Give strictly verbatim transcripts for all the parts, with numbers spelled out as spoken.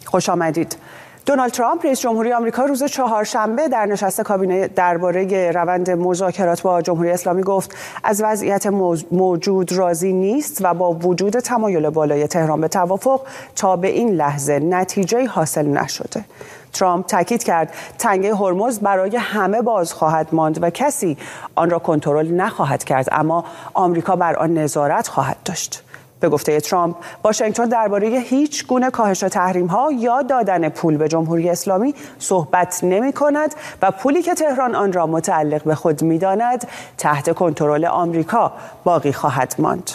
خوش آمدید. دونالد ترامپ رئیس جمهوری آمریکا روز چهارشنبه در نشست کابینه درباره روند مذاکرات با جمهوری اسلامی گفت از وضعیت موجود راضی نیست و با وجود تمایل بالای تهران به توافق تا به این لحظه نتیجه‌ای حاصل نشده. ترامپ تاکید کرد تنگه هرمز برای همه باز خواهد ماند و کسی آن را کنترل نخواهد کرد، اما آمریکا بر آن نظارت خواهد داشت. به گفته ترامپ، واشنگتن درباره هیچ گونه کاهش تحریم‌ها یا دادن پول به جمهوری اسلامی صحبت نمی‌کند و پولی که تهران آن را متعلق به خود می‌داند تحت کنترل آمریکا باقی خواهد ماند.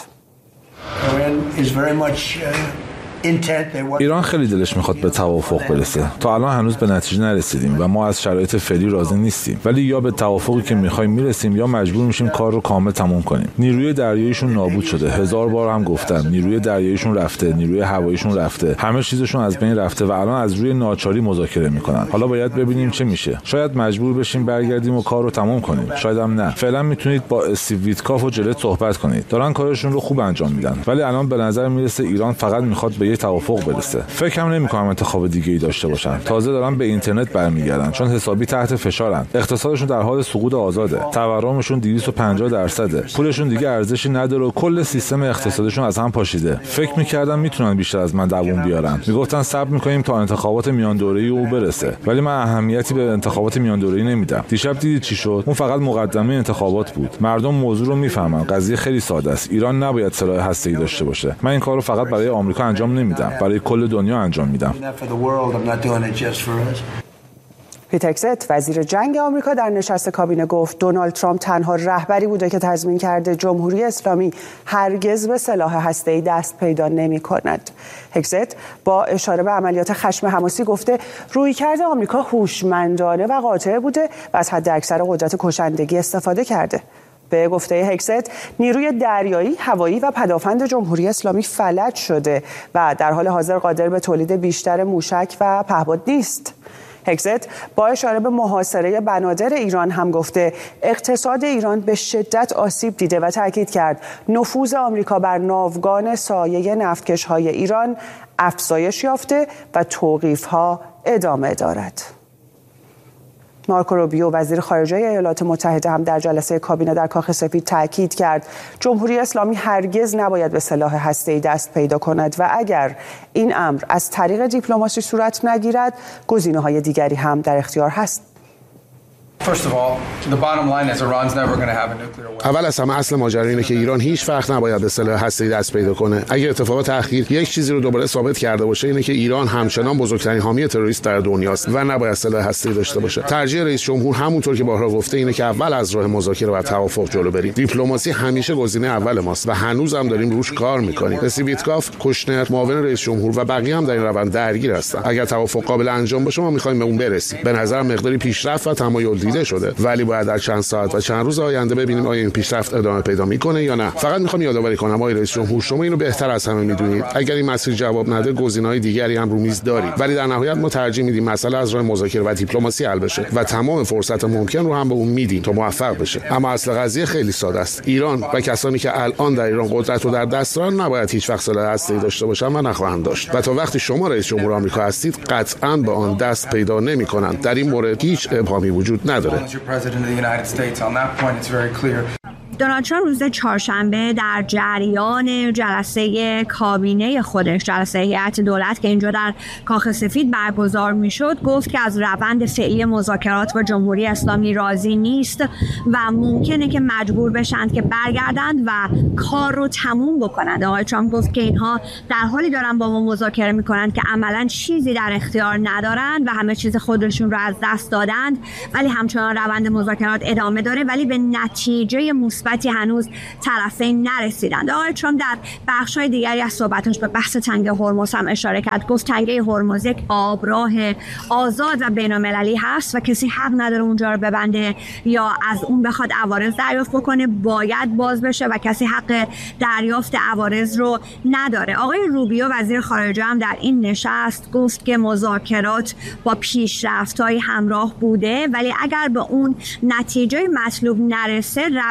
ایران خیلی دلش میخواد به توافق برسه. تا الان هنوز به نتیجه نرسیدیم و ما از شرایط فعلی راضی نیستیم، ولی یا به توافقی که میخوایم میرسیم یا مجبور میشیم کار رو کامل تموم کنیم. نیروی دریاییشون نابود شده. هزار بار هم گفتم نیروی دریاییشون رفته، نیروی هواییشون رفته، همه چیزشون از بین رفته و الان از روی ناچاری مذاکره میکنن. حالا باید ببینیم چه میشه. شاید مجبور بشیم برگردیم و کار رو تموم کنیم، شاید هم نه. فعلا میتونید با استیو ویتکاف و جلت صحبت کنید. دارن کارشون رو خوب انجام میدن، ولی الان به نظر میرسه ایران فقط میخواد به توافق برسه. فکر هم نمی‌کنم انتخاب دیگه‌ای داشته باشن. تازه دارن به اینترنت برمیگردن چون حسابی تحت فشارن. اقتصادشون در حال سقوط آزاده. تورمشون دویست و پنجاه درصده. پولشون دیگه ارزشی نداره و کل سیستم اقتصادشون از هم پاشیده. فکر می‌کردم میتونن بیشتر از من دووم بیارن. میگفتن صبر می‌کنیم تا انتخابات میان دوره‌ای او برسه. ولی من اهمیتی به انتخابات میان دوره‌ای نمیدم. دیشب دیدید چی شد؟ اون فقط مقدمه انتخابات بود. مردم موضوع رو میفهمن. قضیه خیلی ساده است. ایران نباید سلاح هسته‌ای داشته باشه. من این کارو فقط برای آمریکا انجام نمیدم. برای کل دنیا انجام میدم. پیت هگست وزیر جنگ آمریکا در نشست کابینه گفت دونالد ترامپ تنها رهبری بوده که تضمین کرده جمهوری اسلامی هرگز به سلاح هسته‌ای دست پیدا نمی‌کند. هگست با اشاره به عملیات خشم حماسی گفته رویکرد آمریکا هوشمندانه و قاطع بوده و از حداکثر قدرت کشندگی استفاده کرده. به گفته هگست، نیروی دریایی، هوایی و پدافند جمهوری اسلامی فلج شده و در حال حاضر قادر به تولید بیشتر موشک و پهپاد نیست. هگست با اشاره به محاصره بنادر ایران هم گفته اقتصاد ایران به شدت آسیب دیده و تاکید کرد نفوذ آمریکا بر ناوگان سایه نفتکش‌های ایران افزایش یافته و توقیف‌ها ادامه دارد. مارکو روبیو وزیر خارجه ایالات متحده هم در جلسه کابینه در کاخ سفید تاکید کرد جمهوری اسلامی هرگز نباید به سلاح هسته‌ای دست پیدا کند و اگر این امر از طریق دیپلماسی صورت نگیرد گزینه‌های دیگری هم در اختیار هست. اول از همه اصل ماجرا اینه که ایران هیچ وقت نباید به سلاح هسته‌ای دست پیدا کنه. اگر اتفاق تأخیر یک چیزی رو دوباره ثابت کرده باشه اینه که ایران همچنان بزرگترین حامی تروریست در دنیاست و نباید سلاح هسته‌ای داشته باشه. ترجیح رئیس جمهور همونطور که بارها گفته اینه که اول از راه مذاکره و توافق جلو بریم. دیپلماسی همیشه گزینه اول ماست و هنوزم داریم روش کار می‌کنیم. استیو ویتکاف، کوشنر، معاون رئیس جمهور و بقیه هم در این روند درگیر هستن. اگر توافق قابل انجام باشه ما می‌خوایم به اون برسیم. به نظر مقداری پیشرفت و تمایل دیده شده، ولی باید در چند ساعت و چند روز آینده ببینیم آیا این پیشرفت ادامه پیدا میکنه یا نه. فقط میخوام یادآوری کنم آقای رئیس جمهور شما اینو بهتر از همه میدونید. اگر این مسیر جواب نده گزینه‌های دیگری هم رو میز داریم، ولی در نهایت ما ترجیح میدیم مسئله از راه مذاکره و دیپلماسی حل بشه و تمام فرصت ممکن رو هم به اون میدیم تا موفق بشه. اما اصل قضیه خیلی ساده است. ایران و کسانی که الان در ایران قدرت رو در دست دارن نباید هیچ وقت سلاح هسته‌ای داشته باشن و نخواهند داشت. و تا وقتی شما رئیس جمهور آمریکا هستید قطعاً به آن دست پیدا نمی‌کنند. در این مورد هیچ ابهامی وجود نداره. دونالد ترامپ روز چهارشنبه در جریان جلسه کابینه خودش، جلسه هیئت دولت که اینجا در کاخ سفید برگزار میشد، گفت که از روند فعلی مذاکرات با جمهوری اسلامی راضی نیست و ممکنه که مجبور بشند که برگردند و کار رو تموم بکنند. آقای ترامپ گفت که اینها در حالی دارن با ما مذاکره میکنند که عملاً چیزی در اختیار ندارند و همه چیز خودشون رو از دست دادند، ولی همچنان روند مذاکرات ادامه داره ولی به نتیجه مثبتی هنوز طرفین نرسیدند. آقای ترامپ در بخش‌های دیگری از صحبتش به بحث تنگه هرمز هم اشاره کرد. گفت تنگه هرمز یک آبراه آزاد و بین‌المللی هست و کسی حق نداره اونجا رو ببنده یا از اون بخواد عوارض دریافت بکنه. باید باز بشه و کسی حق دریافت عوارض رو نداره. آقای روبیو وزیر خارجه هم در این نشست گفت که مذاکرات با پیشرفت‌های همراه بوده ولی اگر به اون نتیجه مطلوب نرسه روش‌های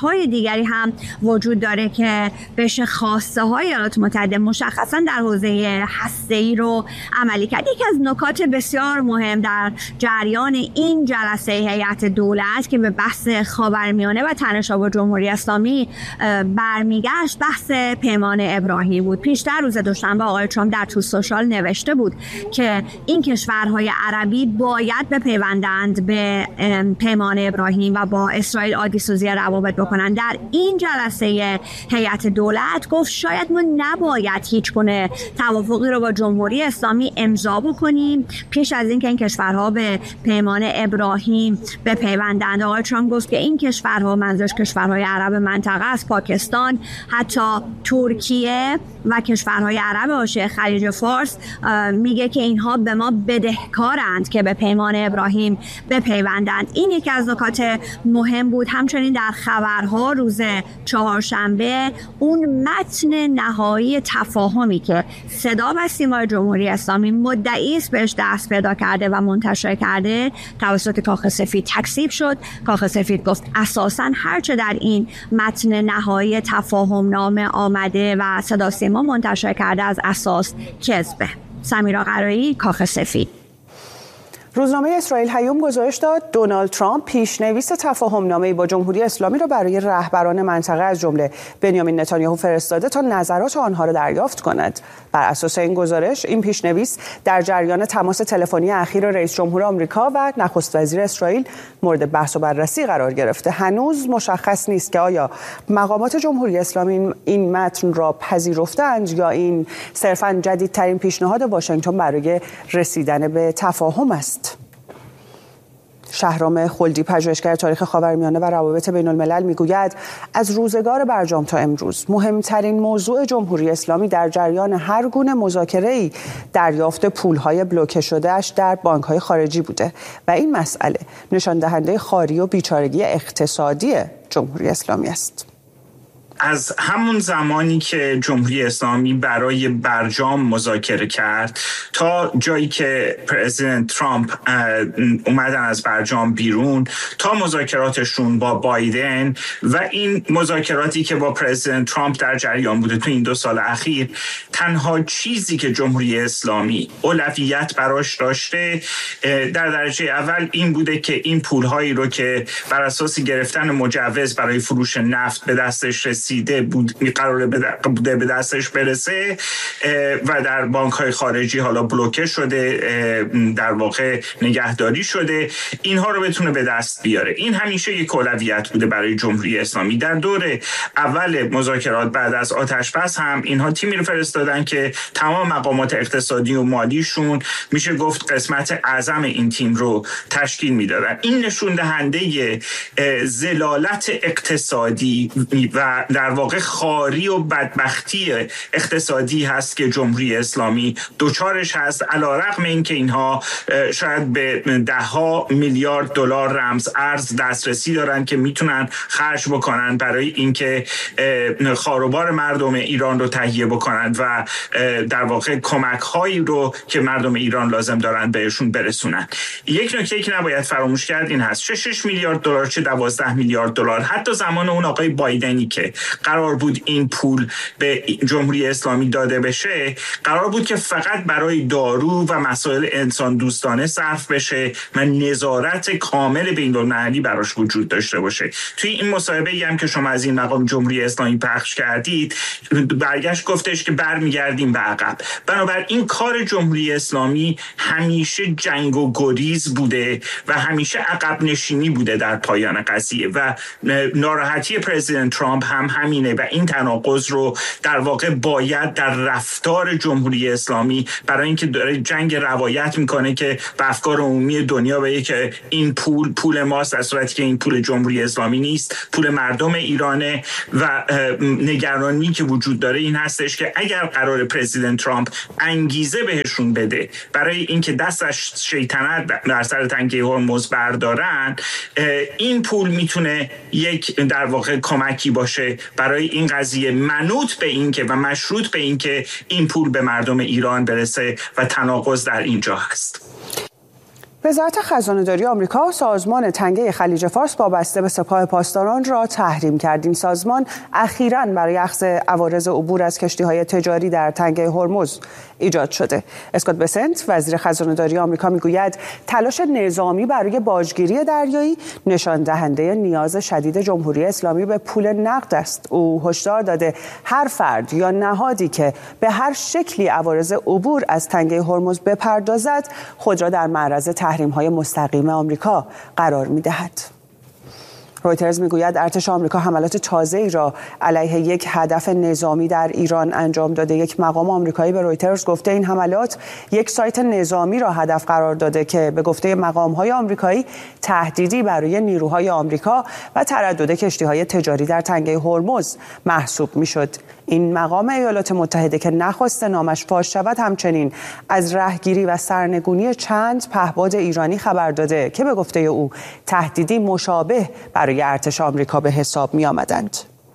های دیگری هم وجود داره که بشه خواسته های ایالات متحده مشخصا در حوزه هسته‌ای رو عملی کرد. یکی از نکات بسیار مهم در جریان این جلسه هیئت دولت که به بحث خاورمیانه و تنش‌ها با جمهوری اسلامی برمیگشت بحث پیمان ابراهیم بود. پیشتر روز دوشنبه آقای ترامپ در تو سوشال نوشته بود که این کشورهای عربی باید بپیوندند به پیمان ابراهیم و با اسرائیل عادی سازی روابط بکنند. در این جلسه هیئت دولت گفت شاید ما نباید هیچ گونه توافقی رو با جمهوری اسلامی امضا بکنیم پیش از اینکه این کشورها به پیمان ابراهیم بپیوندند. آقای ترامپ گفت که این کشورها، منظورش کشورهای عرب منطقه است، پاکستان، حتی ترکیه و کشورهای عرب حاشیه خلیج فارس، میگه که اینها به ما بدهکارند که به پیمان ابراهیم بپیوندند. این یکی از نکات مهم بود. همچنین در خبرها روز چهارشنبه اون متن نهایی تفاهمی که صدا و سیمای جمهوری اسلامی مدعی است بهش دست پیدا کرده و منتشر کرده توسط کاخ سفید تکذیب شد. کاخ سفید گفت اساساً هرچه در این متن نهایی تفاهم نامه آمده و صدا سیما منتشر کرده از اساس کذبه. سمیرا قرایی، کاخ سفید. روزنامه اسرائیل هیوم گزارش داد دونالد ترامپ پیشنویس تفاهم‌نامه‌ای با جمهوری اسلامی را برای رهبران منطقه از جمله بنیامین نتانیاهو فرستاده تا نظرات آنها را دریافت کند. بر اساس این گزارش این پیشنویس در جریان تماس تلفنی اخیر رئیس جمهور آمریکا و نخست وزیر اسرائیل مورد بحث و بررسی قرار گرفته. هنوز مشخص نیست که آیا مقامات جمهوری اسلامی این متن را پذیرفتند یا این صرفاً جدیدترین پیشنهاد واشنگتن برای رسیدن به تفاهم است. شهرام خلدی، پژوهشگر تاریخ خاورمیانه و روابط بین الملل، میگوید از روزگار برجام تا امروز مهمترین موضوع جمهوری اسلامی در جریان هر گونه مذاکره‌ای دریافت پول‌های بلوکه شده‌اش در بانک‌های خارجی بوده و این مسئله نشان دهنده خواری و بیچارگی اقتصادی جمهوری اسلامی است. از همون زمانی که جمهوری اسلامی برای برجام مذاکره کرد تا جایی که پرزیدنت ترامپ اومدن از برجام بیرون تا مذاکراتشون با بایدن و این مذاکراتی که با پرزیدنت ترامپ در جریان بوده تو این دو سال اخیر، تنها چیزی که جمهوری اسلامی اولویت براش داشته در درجه اول این بوده که این پولهایی رو که بر اساس گرفتن مجوز برای فروش نفت به دستش رسید بود قراره بوده به دستش برسه و در بانک‌های خارجی حالا بلوکه شده، در واقع نگهداری شده، اینها رو بتونه به دست بیاره. این همیشه یک اولویت بوده برای جمهوری اسلامی. در دور اول مذاکرات بعد از آتش‌بس هم اینها تیمی رو فرستادن که تمام مقامات اقتصادی و مالیشون میشه گفت قسمت اعظم این تیم رو تشکیل میدادن. این نشون دهنده ضلالت اقتصادی و در واقع خواری و بدبختی اقتصادی هست که جمهوری اسلامی دوچارش هست، علیرغم اینکه اینها شاید به ده ها میلیارد دلار رمز ارز دسترسی دارن که میتونن خرج بکنن برای اینکه خاروبار مردم ایران رو تهیه بکنن و در واقع کمک هایی رو که مردم ایران لازم دارن بهشون برسونن. یک نکته که نباید فراموش کرد این هست، چه شش میلیارد دلار چه دوازده میلیارد دلار، حتی زمان اون آقای بایدنی که قرار بود این پول به جمهوری اسلامی داده بشه، قرار بود که فقط برای دارو و مسائل انسان دوستانه صرف بشه و نظارت کامل بین‌المللی براش وجود داشته باشه. توی این مصاحبه‌ای هم که شما از این مقام جمهوری اسلامی پخش کردید، برگشت گفتش که برمیگردیم به عقب. بنابراین کار جمهوری اسلامی همیشه جنگ و گریز بوده و همیشه عقب نشینی بوده در پایان قضیه و ناراحتی پرزیدنت ترامپ هم همینه و این تناقض رو در واقع باید در رفتار جمهوری اسلامی، برای اینکه داره جنگ روایت میکنه که به افکار عمومی دنیا بگه که این پول پول ماست، در صورتی که این پول جمهوری اسلامی نیست، پول مردم ایرانه و نگرانی که وجود داره این هستش که اگر قرار پرزیدنت ترامپ انگیزه بهشون بده برای اینکه دستش شیطنت در سر تنگه هرمز بردارن، این پول میتونه یک در واقع کمکی باشه برای این قضیه، منوط به این که و مشروط به این که این پول به مردم ایران برسه و تناقض در اینجا هست. وزارت خزانه‌داری آمریکا سازمان تنگه خلیج فارس وابسته به سپاه پاسداران را تحریم کرد. این سازمان اخیراً برای اخذ عوارض عبور از کشتی‌های تجاری در تنگه هرمز ایجاد شده. اسکات بسنت وزیر خزانه‌داری آمریکا میگوید تلاش نظامی برای باجگیری دریایی نشان دهنده نیاز شدید جمهوری اسلامی به پول نقد است. او هشدار داده هر فرد یا نهادی که به هر شکلی عوارض عبور از تنگه هرمز بپردازد خود را در معرض تحریم‌های مستقیم آمریکا قرار می‌دهد. رویترز میگوید ارتش آمریکا حملات تازه‌ای را علیه یک هدف نظامی در ایران انجام داده. یک مقام آمریکایی به رویترز گفته این حملات یک سایت نظامی را هدف قرار داده که به گفته مقام‌های آمریکایی تهدیدی برای نیروهای آمریکا و تردد کشتی‌های تجاری در تنگه هرمز محسوب می‌شد. این مقام ایالات متحده که نخواست نامش فاش شود همچنین از رهگیری و سرنگونی چند پهپاد ایرانی خبر داده که به گفته او تهدیدی مشابه برای ارتش آمریکا به حساب می آمدند.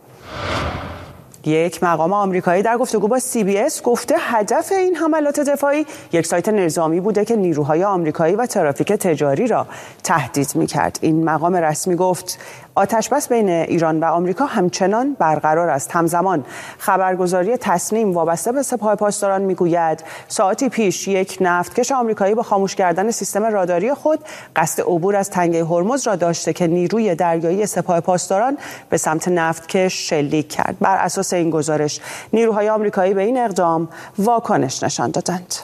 یک مقام آمریکایی در گفتگو با سی بی اس گفته هدف این حملات دفاعی یک سایت نظامی بوده که نیروهای آمریکایی و ترافیک تجاری را تهدید می‌کرد. این مقام رسمی گفت آتش‌بس بین ایران و آمریکا همچنان برقرار است. همزمان خبرگزاری تسنیم وابسته به سپاه پاسداران میگوید ساعتی پیش یک نفتکش آمریکایی با خاموش کردن سیستم راداری خود قصد عبور از تنگه هرمز را داشته که نیروی دریایی سپاه پاسداران به سمت نفتکش شلیک کرد. بر اساس این گزارش نیروهای آمریکایی به این اقدام واکنش نشان دادند.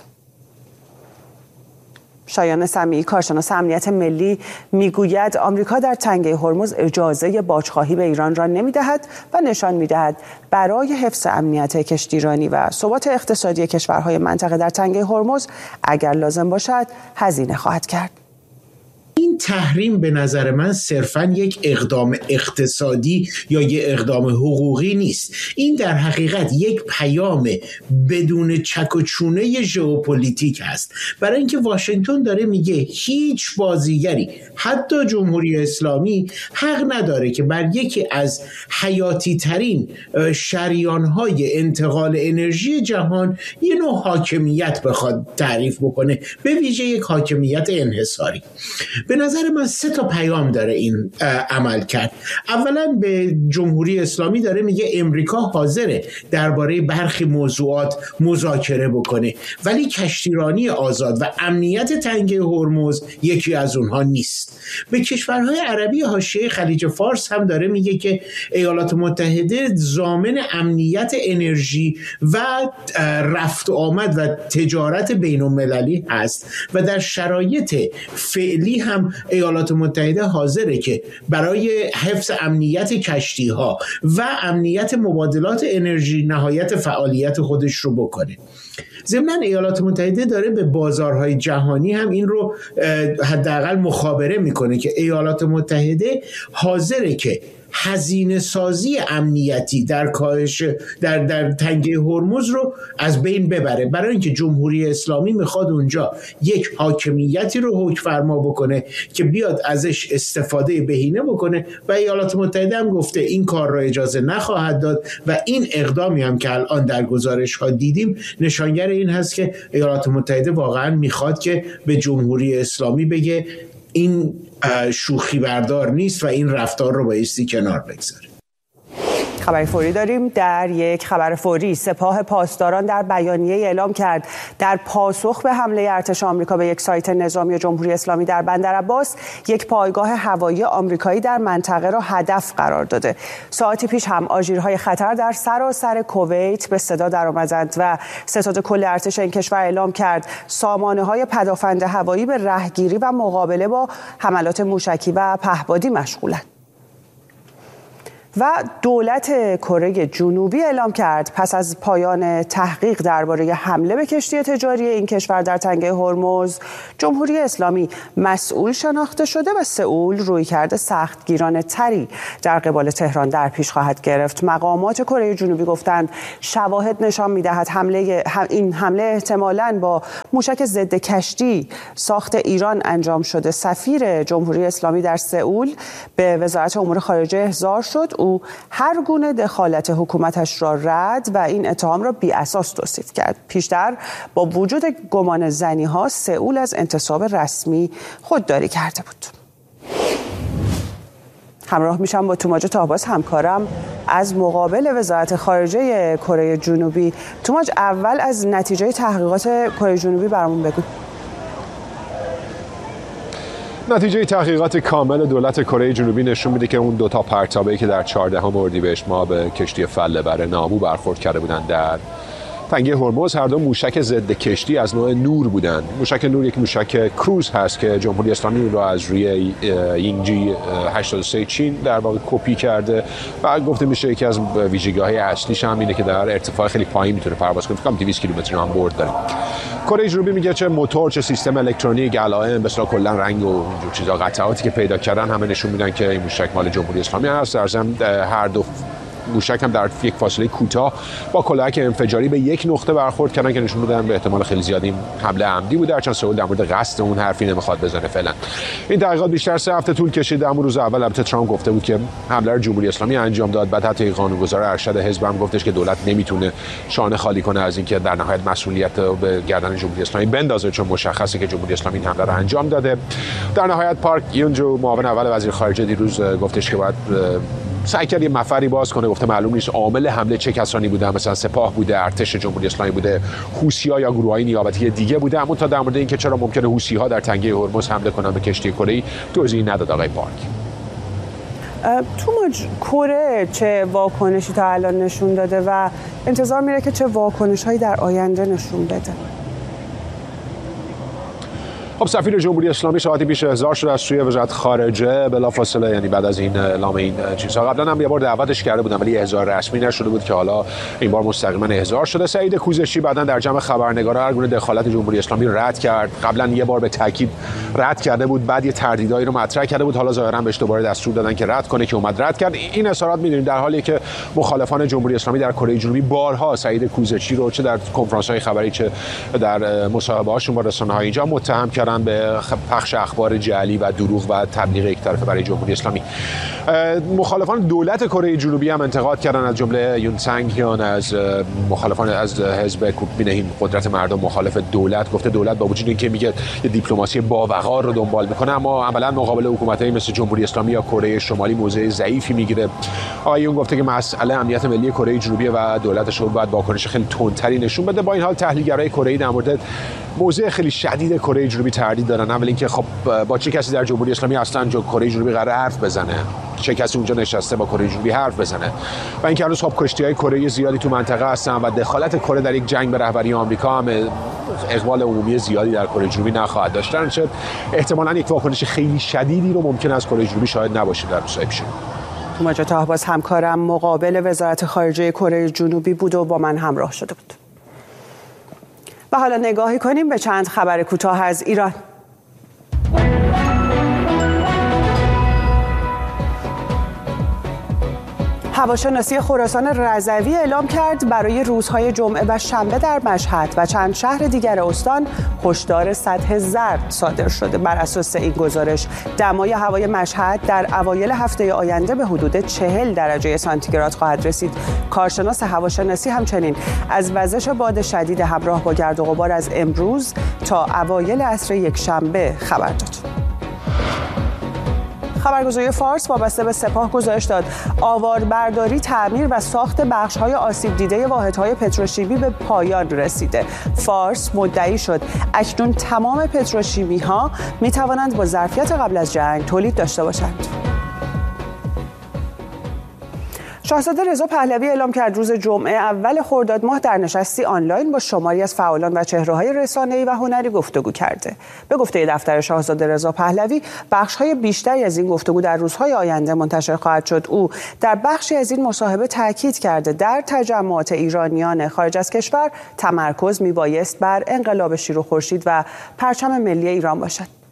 شایان سمیعی کارشناس امنیت ملی میگوید آمریکا در تنگه هرمز اجازه باجخواهی به ایران را نمیدهد و نشان میدهد برای حفظ امنیت کشتیرانی و ثبات اقتصادی کشورهای منطقه در تنگه هرمز اگر لازم باشد هزینه خواهد کرد. این تحریم به نظر من صرفاً یک اقدام اقتصادی یا یک اقدام حقوقی نیست. این در حقیقت یک پیام بدون چک و چونه ژئوپلیتیک است، برای اینکه واشنگتن داره میگه هیچ بازیگری حتی جمهوری اسلامی حق نداره که بر یکی از حیاتی ترین شریان‌های انتقال انرژی جهان یه نوع حاکمیت بخواد تعریف بکنه، به ویژه یک حاکمیت انحصاری. به نظر من سه تا پیام داره این عمل کرد. اولا به جمهوری اسلامی داره میگه امریکا حاضره درباره برخی موضوعات مذاکره بکنه ولی کشتیرانی آزاد و امنیت تنگه هرمز یکی از اونها نیست. به کشورهای عربی حاشیه خلیج فارس هم داره میگه که ایالات متحده ضامن امنیت انرژی و رفت و آمد و تجارت بین المللی هست و در شرایط فعلی هم ایالات متحده حاضره که برای حفظ امنیت کشتی‌ها و امنیت مبادلات انرژی نهایت فعالیت خودش رو بکنه. ضمناً ایالات متحده داره به بازارهای جهانی هم این رو حداقل مخابره میکنه که ایالات متحده حاضره که هزینه سازی امنیتی در کاهش در در تنگه هرمز رو از بین ببره، برای اینکه جمهوری اسلامی میخواد اونجا یک حاکمیتی رو حکم فرما بکنه که بیاد ازش استفاده بهینه بکنه و ایالات متحده هم گفته این کار را اجازه نخواهد داد و این اقدامی هم که الان در گزارش ها دیدیم نشانگر این هست که ایالات متحده واقعا میخواد که به جمهوری اسلامی بگه این شوخی بردار نیست و این رفتار رو بایستی کنار بگذاره. خبر فوری داریم. در یک خبر فوری سپاه پاسداران در بیانیه اعلام کرد در پاسخ به حمله ارتش آمریکا به یک سایت نظامی جمهوری اسلامی در بندر عباس یک پایگاه هوایی آمریکایی در منطقه را هدف قرار داده. ساعتی پیش هم آژیرهای خطر در سراسر کویت به صدا درآمدند و ستاد کل ارتش این کشور اعلام کرد سامانه‌های پدافند هوایی به رهگیری و مقابله با حملات موشکی و پهپادی مشغولند. و دولت کره جنوبی اعلام کرد پس از پایان تحقیق درباره حمله به کشتی تجاری این کشور در تنگه هرمز جمهوری اسلامی مسئول شناخته شده و سئول رویکرد سختگیرانه تری در قبال تهران در پیش خواهد گرفت. مقامات کره جنوبی گفتند شواهد نشان می‌دهد حمله این حمله احتمالاً با موشک ضد کشتی ساخت ایران انجام شده. سفیر جمهوری اسلامی در سئول به وزارت امور خارجه احضار شد. او هر گونه دخالت حکومتش را رد و این اتهام را بی اساس توصیف کرد. پیشتر با وجود گمان زنی‌ها سئول از انتصاب رسمی خودداری کرده بود. همراه میشم با توماج طاهباز همکارم از مقابل وزارت خارجه کره جنوبی. توماج، اول از نتیجه تحقیقات کره جنوبی برامون بگو. نتیجه تحقیقات کامل دولت کره جنوبی نشون میده که اون دو تا پرتابه‌ای که در چهاردهم اردیبهشت ماه به کشتی فله بر نامو برخورد کرده بودند در تنگه هرمز، هر دو موشک ضد کشتی از نوع نور بودند. موشک نور یک موشک کروز هست که جمهوری اسلامی اون رو از روی یینگجی هشتاد و سه چین در واقع کپی کرده و گفته میشه یکی از ویژگی‌های اصلیش هم اینه که در ارتفاع خیلی پایین میتونه پرواز کنه. فکر کنم دویست کیلومتر هم برد داره. کره جنوبی میگه چه موتور چه سیستم الکترونیک علائم به اصطلاح کلا رنگ و اینجور چیزا قطعاتی که پیدا کردن همه نشون میدن که این موشک مال جمهوری اسلامی هست. در ضمن هر دو موشک هم در یک فاصله کوتاه با کلاهک انفجاری به یک نقطه برخورد کردن که نشون میدن به احتمال خیلی زیادی حمله عمدی بوده، هرچند سئول در مورد قصد اون حرفی نمیخواد بزنه فعلا. این تحقیقات بیشتر سه هفته طول کشید. در روز اول البته ترامپ گفته بود که حمله رو جمهوری اسلامی انجام داد، بعد حتی قانونگذار ارشد حزب هم گفتش که دولت نمیتونه شانه خالی کنه از اینکه در نهایت مسئولیت رو به گردن جمهوری اسلامی بندازه، چون مشخصه که جمهوری اسلامی این حمله رو انجام داده. در نهایت پارک یونجو معاون اول وزیر خارجه دیروز گفتش که باید سعی کرد یه مفری باز کنه. گفته معلوم نیست عامل حمله چه کسانی بوده، مثلا سپاه بوده، ارتش جمهوری اسلامی بوده، حوثی‌ها یا گروه‌های نیابتی دیگه بوده. اما تا در مورد اینکه چرا ممکنه حوثی‌ها در تنگه هرمز حمله کنن به کشتی کره‌ای توضیحی نداد آقای پارک. توماج، کره چه واکنشی تا الان نشون داده و انتظار میره که چه واکنش‌هایی در آینده نشون بده؟ خب سفیر جمهوری اسلامی ساعتی پیش احضار شده از سوی وزارت خارجه بلافاصله، یعنی بعد از این اعلام این چیزها. قبلا هم یه بار دعوتش کرده بودن ولی احضار رسمی نشده بود که حالا این بار مستقیما احضار شده. سعید کوزشی بعداً در جمع خبرنگارا هر گونه دخالت جمهوری اسلامی رد کرد. قبلا یه بار به تاکید رد کرده بود، بعد یه تردیدایی رو مطرح کرده بود، حالا ظاهرا بهش دوباره دستور دادن که رد کنه که اومد رد کرد. این اظهارات می‌دونید در حالی که مخالفان جمهوری اسلامی در کره جنوبی بارها سعید کوزشی رو چه در کنفرانس‌های خبری چه در مصاحبه‌هاشون با رسانه‌های اینجا متهم کردن به پخش اخبار جعلی و دروغ و تبلیغ یک طرفه برای جمهوری اسلامی. مخالفان دولت کره جنوبی هم انتقاد کردن، از جمله یون سانگ هیان از مخالفان از حزب کوکمینهیم قدرت مردم مخالف دولت، گفته دولت با وجود اینکه میگه یه دیپلماسی باوقار رو دنبال میکنه اما عملا مقابل حکومت‌های مثل جمهوری اسلامی یا کره شمالی موضع ضعیفی میگیره. آقای یون گفته که مسئله امنیت ملی کره جنوبی و دولتش رو باید واکنش خیلی تندتری نشون بده. با این حال تحلیلگرای کره‌ای در مورد موضع خیلی شدید کره جنوبی تردید دارن. اول اینکه خب با چه کسی در جمهوری اسلامی اصلا جو کره جنوبی قرار حرف بزنه، چه کسی اونجا نشسته با کره جنوبی حرف بزنه، و اینکه هنوز خب کشتی‌های کره زیادی تو منطقه هستن و دخالت کره در یک جنگ به رهبری آمریکا هم اقبال عمومی زیادی در کره جنوبی نخواهد داشت. در نتیجه احتمالاً یک واکنش خیلی شدیدی رو ممکن است کره جنوبی شاهد نباشیم در روزهای پیش. توماج طاهباز همکارم مقابل وزارت خارجه کره جنوبی بود و با من همراه شده بود. و حالا نگاهی کنیم به چند خبر کوتاه از ایران. هواشناسی خراسان رضوی اعلام کرد برای روزهای جمعه و شنبه در مشهد و چند شهر دیگر استان هشدار سطح زرد صادر شده. بر اساس این گزارش دمای هوای مشهد در اوایل هفته آینده به حدود چهل درجه سانتیگراد خواهد رسید. کارشناس هواشناسی همچنین از وزش باد شدید همراه با گرد و غبار از امروز تا اوایل عصر یکشنبه خبر داد. خبرگزاری فارس وابسته به سپاه گزارش داد آواربرداری، تعمیر و ساخت بخش‌های آسیب دیده واحدهای پتروشیمی به پایان رسیده. فارس مدعی شد اکنون تمام پتروشیمی‌ها می‌توانند با ظرفیت قبل از جنگ تولید داشته باشند. شاهزاده رضا پهلوی اعلام کرد روز جمعه اول خرداد ماه در نشستی آنلاین با شماری از فعالان و چهره‌های رسانه‌ای و هنری گفتگو کرده. به گفته دفتر شاهزاده رضا پهلوی، بخش‌های بیشتری از این گفتگو در روزهای آینده منتشر خواهد شد. او در بخشی از این مصاحبه تاکید کرده در تجمعات ایرانیان خارج از کشور تمرکز میبایست بر انقلاب شیر و خورشید و پرچم ملی ایران باشد.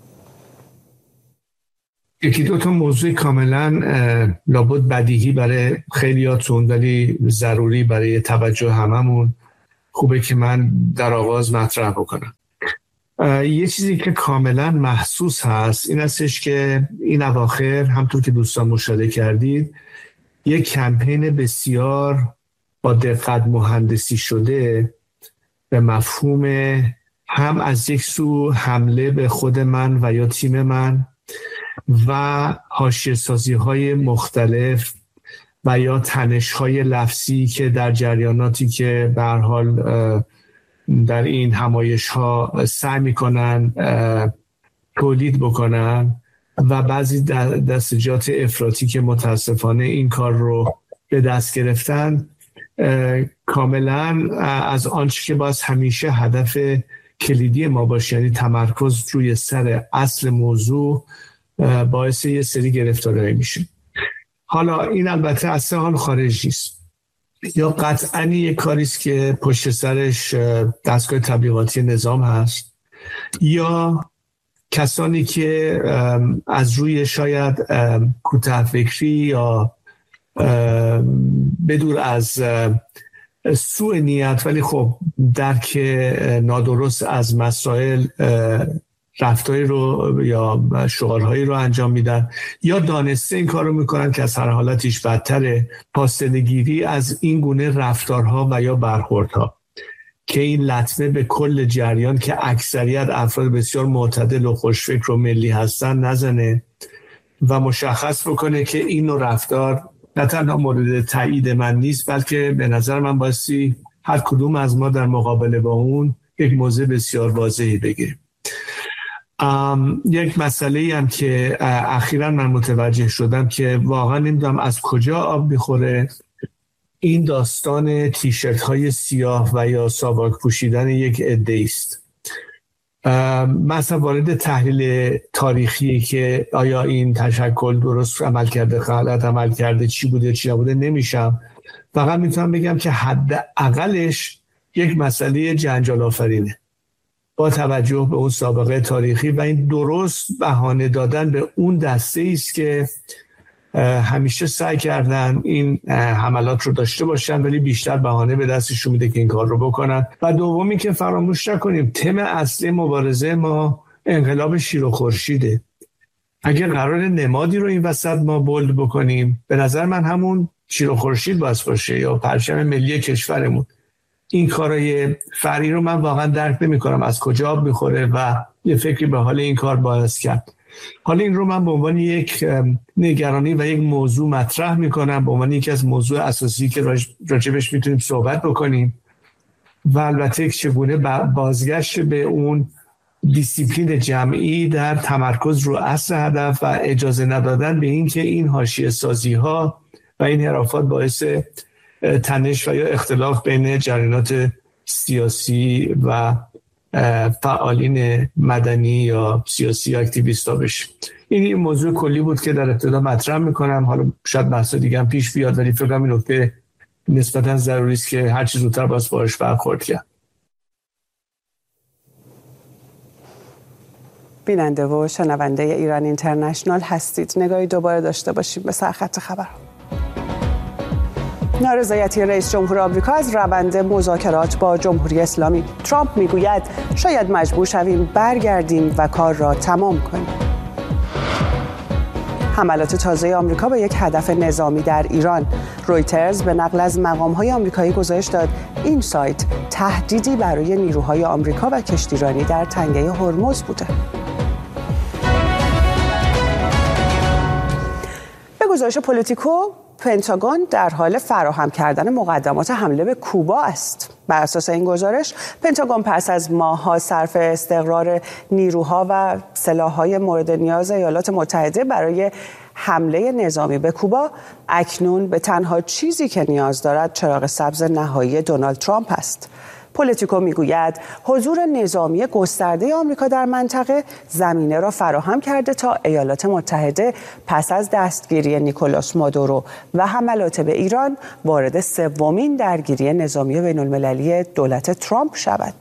یکی دو تا موضوع کاملا لابد بدیهی برای خیلیاتون ولی ضروری برای توجه هممون خوبه که من در آغاز مطرح بکنم. یه چیزی که کاملا محسوس هست این هستش که این اواخر همطور که دوستان مشاهده کردید یک کمپین بسیار با دقت مهندسی شده به مفهوم هم از یک سو حمله به خود من و یا تیم من و حاشیه‌سازی‌های مختلف و یا تنش‌های لفظی که در جریاناتی که به هر حال در این همایش‌ها سعی می‌کنن تولید بکنن و بعضی دستجات افراطی که متاسفانه این کار رو به دست گرفتن، کاملا از آنچه که باز همیشه هدف کلیدی ما باشه، یعنی تمرکز روی سر اصل موضوع، باعث یه سری گرفتاری میشه. حالا این البته از سه حال خارج نیست. یا قطعاً یک کاریست که پشت سرش دستگاه تبلیغاتی نظام هست، یا کسانی که از روی شاید کوتاه فکری یا بدور از سوء نیت ولی خب درک نادرست از مسائل رفتاری رو یا شعارهایی رو انجام میدن، یا دانسته این کار رو میکنن که از هر حالتیش بدتره، فاصله‌گیری از این گونه رفتارها و یا برخوردها که این لطمه به کل جریان که اکثریت افراد بسیار معتدل و خوشفکر و ملی هستن نزنه و مشخص بکنه که این نوع رفتار نه تنها مورد تایید من نیست، بلکه به نظر من بایستی هر کدوم از ما در مقابله با اون یک موضع بسیار واضحی بگیریم. یک مسئله هم که اخیراً من متوجه شدم که واقعا نمیدونم از کجا آب میخوره، این داستان تیشرت های سیاه و یا ساواک پوشیدن یک عده است. مثلا وارد تحلیل تاریخی که آیا این تشکل درست عمل کرده، غلط عمل کرده، چی بوده چی نبوده نمیشم. فقط میتونم بگم که حداقلش یک مسئله جنجال آفرینه با توجه به اون سابقه تاریخی و این درست بهانه دادن به اون دسته است که همیشه سعی کردن این حملات رو داشته باشن ولی بیشتر بهانه به دستشون میده که این کار رو بکنن. و دومی که فراموش نکنیم تم اصلی مبارزه ما انقلاب شیر و خورشیده. اگر قرار نمادی رو این وسط ما بولد بکنیم، به نظر من همون شیر و خورشید باید باشه یا پرچم ملی کشورمون. این کارای فرعی رو من واقعا درک نمی کنم از کجا میخوره و یه فکری به حال این کار باعث کرد. حالا این رو من به عنوان یک نگرانی و یک موضوع مطرح میکنم، به عنوان یکی از موضوع اساسی که راجبش میتونیم صحبت بکنیم و البته چگونه بازگشت به اون دیسیپلین جمعی در تمرکز رو اصل هدف و اجازه ندادن به این که این حاشیه سازی ها و این حرافات باعث تنش و یا اختلاف بین جریانات سیاسی و فعالین مدنی یا سیاسی اکتیویست ها بشه. این این موضوع کلی بود که در ابتدا مطرح میکنم. حالا شاید بحث دیگه هم پیش بیاد ولی فکر کنم این نکته نسبتا ضروری است که هر چیز زودتر باز باهاش برخورد کرد. بیننده و شنونده ایران اینترنشنال هستید. نگاهی دوباره داشته باشیم به سرخط خبر. نارضایتی رئیس جمهور آمریکا از روند مذاکرات با جمهوری اسلامی. ترامپ میگوید شاید مجبور شویم برگردیم و کار را تمام کنیم. حملات تازه آمریکا به یک هدف نظامی در ایران. رویترز به نقل از مقام‌های آمریکایی گزارش داد این سایت تهدیدی برای نیروهای آمریکا و کشتیرانی در تنگه هرمز بوده. به گزارش پولیتیکو، پنتاگون در حال فراهم کردن مقدمات حمله به کوبا است. بر اساس این گزارش، پنتاگون پس از ماه‌ها صرف استقرار نیروها و سلاح‌های مورد نیاز ایالات متحده برای حمله نظامی به کوبا، اکنون به تنها چیزی که نیاز دارد چراغ سبز نهایی دونالد ترامپ است. پولیتیکو میگوید حضور نظامی گسترده آمریکا در منطقه زمینه را فراهم کرده تا ایالات متحده پس از دستگیری نیکولاس مادورو و حملات به ایران وارد سومین درگیری نظامی بین المللی دولت ترامپ شود.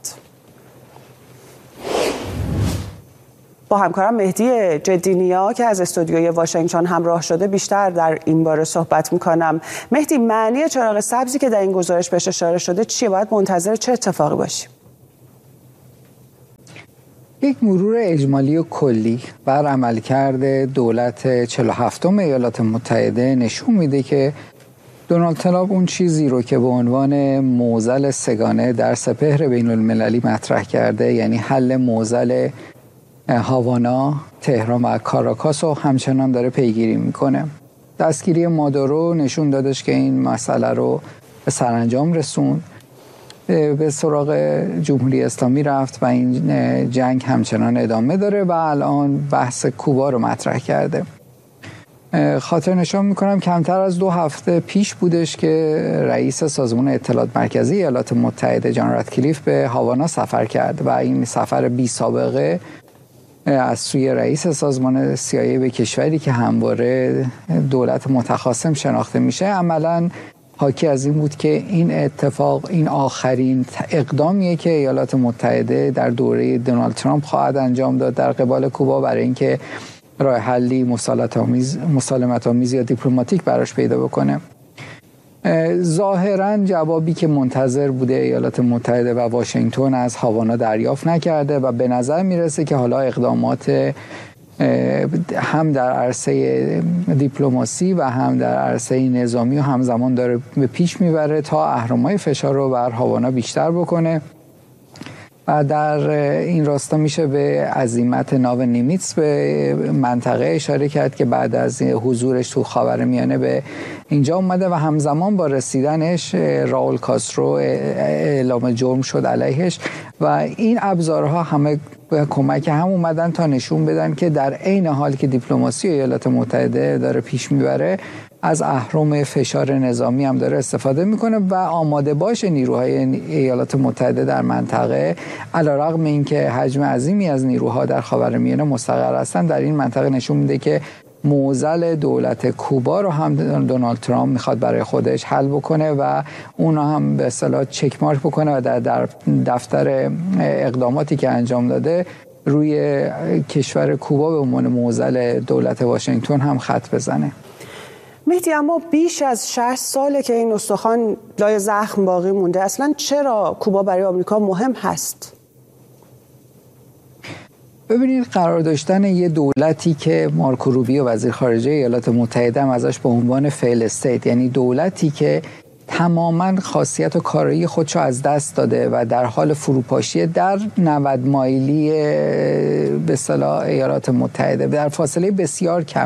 با همکارم مهدی جدینیا که از استودیوی واشنگتن همراه شده بیشتر در این باره صحبت میکنم. مهدی، معنی چراغ سبزی که در این گزارش بهش اشاره شده چیه؟ باید منتظر چه اتفاقی باشیم؟ یک مرور اجمالی و کلی بر عملکرد دولت چهل و هفتم ایالات متحده نشون میده که دونالد ترامپ اون چیزی رو که به عنوان معضل سگانه در سپهر بین المللی مطرح کرده، یعنی حل معضل هاوانا، تهران و کاراکاس رو همچنان داره پیگیری میکنه. دستگیری مادورو نشون دادش که این مسئله رو به سرانجام رسوند، به سراغ جمهوری اسلامی رفت و این جنگ همچنان ادامه داره و الان بحث کوبا رو مطرح کرده. خاطر نشان میکنم کمتر از دو هفته پیش بودش که رئیس سازمان اطلاعات مرکزی ایالات متحده جان راتکلیف به هاوانا سفر کرد و این سفر بی سابقه از سوی رئیس سازمان سی آی ای به کشوری که همواره دولت متخاصم شناخته میشه عملاً حاکی از این بود که این اتفاق این آخرین اقدامیه که ایالات متحده در دوره دونالد ترامپ خواهد انجام داد در قبال کوبا برای اینکه راه حلی مسالمت آمیز یا دیپلماتیک براش پیدا بکنه. ظاهراً جوابی که منتظر بوده ایالات متحده و واشنگتن از هاوانا دریافت نکرده و به نظر میرسه که حالا اقدامات هم در عرصه دیپلماسی و هم در عرصه نظامی و همزمان داره به پیش میبره تا اهرم‌های فشار رو بر هاوانا بیشتر بکنه و در این راستا میشه به عزیمت ناو نیمیتس به منطقه اشاره کرد که بعد از حضورش تو خاورمیانه به اینجا اومده و همزمان با رسیدنش راول کاسترو اعلام جرم شد علیهش و این ابزارها همه به کمک هم اومدن تا نشون بدن که در عین حال که دیپلماسی ایالات متحده داره پیش میبره از اهرم فشار نظامی هم داره استفاده میکنه و آماده باش نیروهای ایالات متحده در منطقه علیرغم اینکه حجم عظیمی از نیروها در خاورمیانه مستقر هستن در این منطقه نشون میده که معضل دولت کوبا رو هم دونالد ترامپ میخواد برای خودش حل بکنه و اونا هم به اصطلاح چک مارک بکنه و در, در دفتر اقداماتی که انجام داده روی کشور کوبا به عنوان معضل دولت واشنگتن هم خط بزنه. مهدی، اما بیش از شش ساله که این استخوان لای زخم باقی مونده. اصلا چرا کوبا برای آمریکا مهم هست؟ ببینید، قرار داشتن یه دولتی که مارکو روبیو وزیر خارجه ایالات متحده هم ازش به عنوان فیل استیت، یعنی دولتی که تماما خاصیت و کارایی خودشو از دست داده و در حال فروپاشی در نود مایلی به اصطلاح ایالات متحده در فاصله بسیار کم،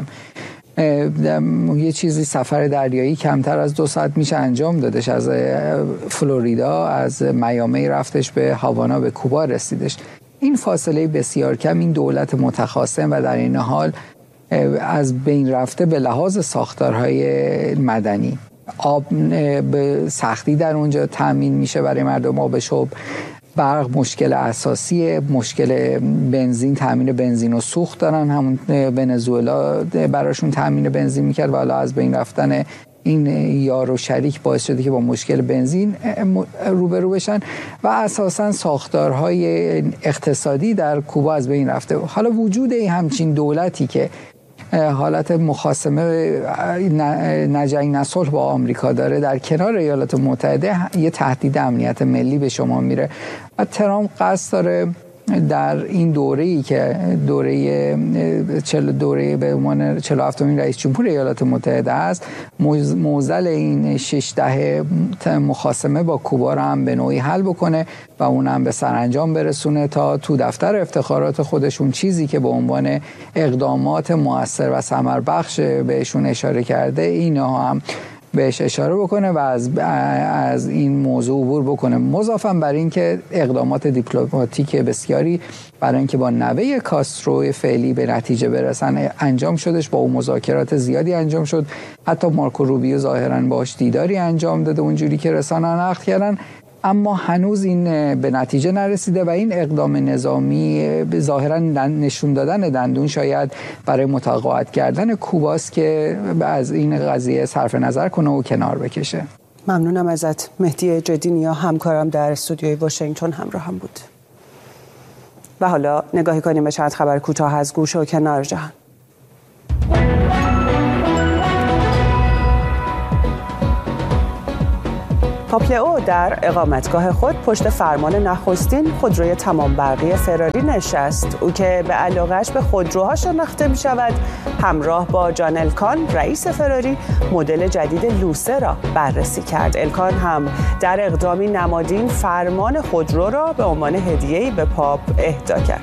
یه چیزی سفر دریایی کمتر از دو ساعت میشه انجام دادش. از فلوریدا از میامی رفتش به هاوانا به کوبا رسیدش. این فاصله بسیار کم این دولت متخاصم و در این حال از بین رفته به لحاظ ساختارهای مدنی، آب به سختی در اونجا تامین میشه برای مردم، آب شرب، برق مشکل اساسیه، مشکل بنزین، تامین بنزین و سوخت دارن. همون ونزوئلا براشون تامین بنزین میکرد و حالا از بین رفتن این یار و شریک باعث شده که با مشکل بنزین روبرو بشن و اساساً ساختارهای اقتصادی در کوبا از بین رفته. حالا وجود این همچین دولتی که حالت مخاصمه نجنگ نصلح با آمریکا داره در کنار ایالات متحده یه تهدید امنیت ملی به شما میره و ترامپ قصد داره در این دوره‌ای که دوره چهل دوره به عنوان چهل و هفتمین رئیس جمهور ایالات متحده است، معضل این شش دهه مخاصمه با کوبا رو هم به نوعی حل بکنه و اون هم به سرانجام برسونه تا تو دفتر افتخارات خودشون چیزی که به عنوان اقدامات مؤثر و ثمربخش بهشون اشاره کرده اینا هم بهش اشاره بکنه و از از این موضوع عبور بکنه. مضافاً بر این که اقدامات دیپلماتیک بسیاری برای اینکه با نوه کاسترو فعلی به نتیجه برسن انجام شدش، با اون مذاکرات زیادی انجام شد، حتی مارکو روبیو ظاهراً باهاش دیداری انجام داده اونجوری که رسانه نقل کردن، اما هنوز این به نتیجه نرسیده و این اقدام نظامی ظاهراً نشون دادن دندون شاید برای متقاعد کردن کوباست که از این قضیه صرف نظر کنه و کنار بکشه. ممنونم ازت مهدی جدینیا، همکارم در استودیوی واشنگتن همراه هم بود. و حالا نگاهی کنیم به چند خبر کوتاه از گوشه و کنار جهان. پاپلئو در اقامتگاه خود پشت فرمان نخستین خودروی تمام برقی فراری نشست. او که به علاقه‌اش به خودروها شناخته می شود همراه با جان الکان رئیس فراری مدل جدید لوسه را بررسی کرد. الکان هم در اقدامی نمادین فرمان خودرو را به عنوان هدیه‌ای به پاپ اهدا کرد.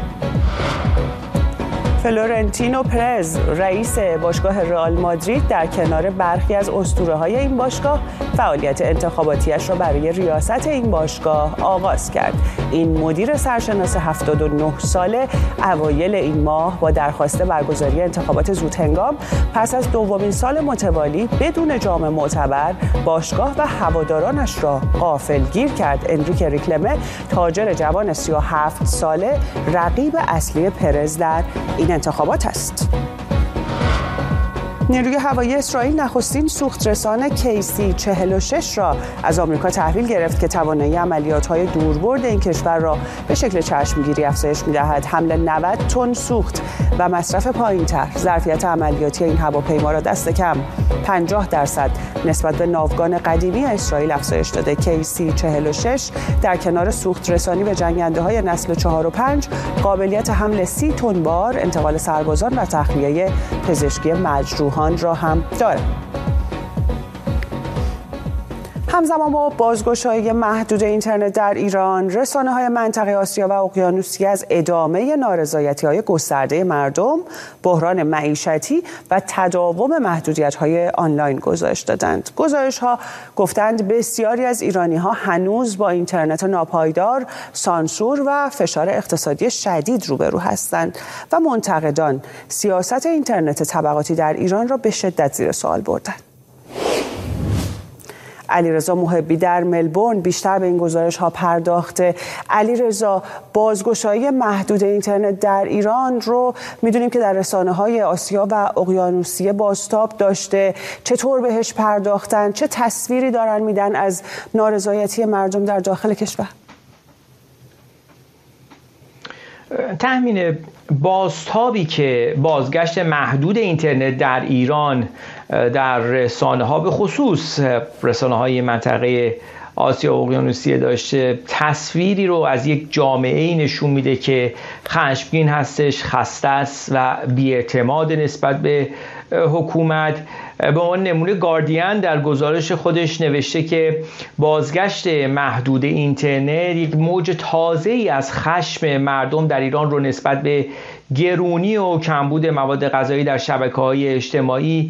فلورنتینو پرز رئیس باشگاه رئال مادرید در کنار برخی از اسطوره‌های این باشگاه فعالیت انتخاباتیش را برای ریاست این باشگاه آغاز کرد. این مدیر سرشناس هفتاد و نه ساله اوایل این ماه با درخواست برگزاری انتخابات زودهنگام پس از دومین سال متوالی بدون جام معتبر باشگاه و هوادارانش را غافلگیر کرد. انریکه ریکلمه تاجر جوان سی و هفت ساله رقیب اصلی پرز در این انتخابات است. نیروی هوایی اسرائیل نخستین سوخترسان کی سی چهل و شش را از آمریکا تحویل گرفت که توانایی عملیات‌های دوربرد این کشور را به شکل چشمگیری افزایش می‌دهد. حمل نود تن سوخت و مصرف پایین‌تر ظرفیت عملیاتی این هواپیما را دست کم پنجاه درصد نسبت به ناوگان قدیمی اسرائیل افزایش داده. کی سی چهل و شش در کنار سوخترسانی به جنگنده‌های نسل چهار و پنج قابلیت حمل سی تن بار، انتقال سربازان و تخلیه پزشکی مجروح را هم دارد. همزمان با بازگشایی محدود اینترنت در ایران، رسانه‌های منطقه آسیا و اقیانوسیه از ادامه نارضایتی‌های گسترده مردم، بحران معیشتی و تداوم محدودیت‌های آنلاین گزارش دادند. گزارش‌ها گفتند بسیاری از ایرانی‌ها هنوز با اینترنت ناپایدار، سانسور و فشار اقتصادی شدید روبرو هستند و منتقدان سیاست اینترنت طبقاتی در ایران را به شدت زیر سوال بردند. علیرضا محبی در ملبورن بیشتر به این گزارش ها پرداخته. علیرضا، بازگشایی محدود اینترنت در ایران رو میدونیم که در رسانه های آسیا و اقیانوسیه بازتاب داشته. چطور بهش پرداختن؟ چه تصویری دارن میدن از نارضایتی مردم در داخل کشور؟ تأمین بازتابی که بازگشت محدود اینترنت در ایران در رسانه ها به خصوص رسانه های منطقه آسیا و اقیانوسیه داشته تصویری رو از یک جامعه‌ای نشون میده که خشمگین هستش، خسته است و بی‌اعتماد نسبت به حکومت. به عنوان نمونه گاردین در گزارش خودش نوشته که بازگشت محدود اینترنت یک موج تازه‌ای از خشم مردم در ایران رو نسبت به گرونی و کمبود مواد غذایی در شبکه‌های اجتماعی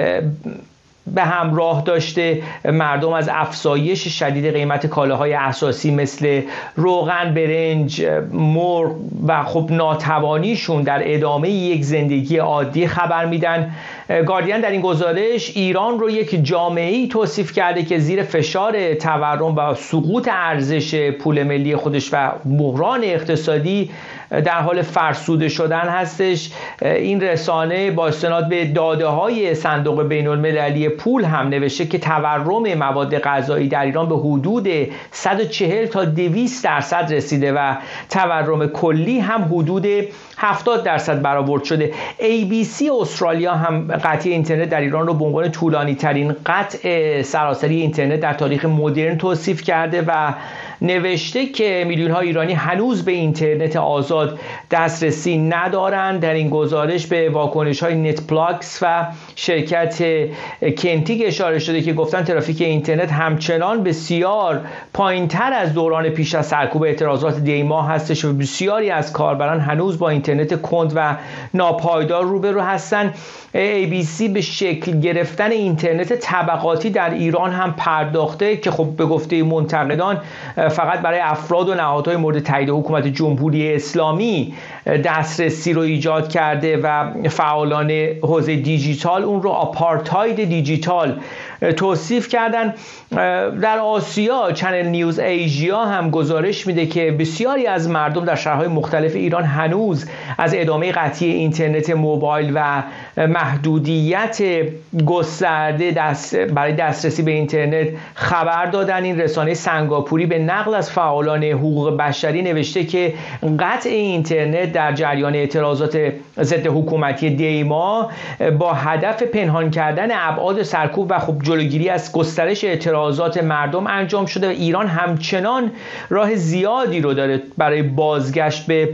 به همراه داشته. مردم از افزایش شدید قیمت کالاهای اساسی مثل روغن، برنج، مرغ و خب ناتوانیشون در ادامه یک زندگی عادی خبر میدن. گاردین در این گزارش ایران رو یک جامعه‌ای توصیف کرده که زیر فشار تورم و سقوط ارزش پول ملی خودش و بحران اقتصادی در حال فرسوده شدن هستش. این رسانه با استناد به داده‌های صندوق بین‌المللی پول هم نوشته که تورم مواد غذایی در ایران به حدود صد و چهل تا دویست درصد رسیده و تورم کلی هم حدود هفتاد درصد برآورد شده. ای بی سی استرالیا هم قطعی اینترنت در ایران رو به عنوان طولانی ترین قطع سراسری اینترنت در تاریخ مدرن توصیف کرده و نوشته که میلیون ها ایرانی هنوز به اینترنت آزاد دسترسی ندارند. در این گزارش به واکنش های نت پلاکس و شرکت کنتیک اشاره شده که گفتن ترافیک اینترنت همچنان بسیار پایین تر از دوران پیش از سرکوب اعتراضات دی ماه هستش و بسیاری از کاربران هنوز با اینترنت کند و ناپایدار روبرو هستند. ای بی سی به شکل گرفتن اینترنت طبقاتی در ایران هم پرداخته که خب به گفته منتقدان فقط برای افراد و نهادهای مورد تایید حکومت جمهوری اسلامی دسترسی رو ایجاد کرده و فعالان حوزه دیجیتال اون رو آپارتاید دیجیتال توصیف کردن. در آسیا چنل نیوز ایژیا هم گزارش میده که بسیاری از مردم در شهرهای مختلف ایران هنوز از ادامه قطعی اینترنت موبایل و محدودیت گسترده دست برای دسترسی به اینترنت خبر دادن. این رسانه سنگاپوری به نقل از فعالان حقوق بشری نوشته که قطع اینترنت در جریان اعتراضات ضد حکومتی دیما با هدف پنهان کردن ابعاد سرکوب و خب جلوگیری از گسترش اعتراضات مردم انجام شده و ایران همچنان راه زیادی رو داره برای بازگشت به